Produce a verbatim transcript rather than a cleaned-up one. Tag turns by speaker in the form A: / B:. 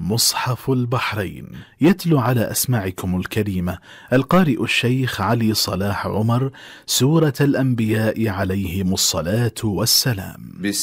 A: مصحف البحرين. يتلو على أسماعكم الكريمة القارئ الشيخ علي صلاح عمر سورة الأنبياء عليهم الصلاة والسلام.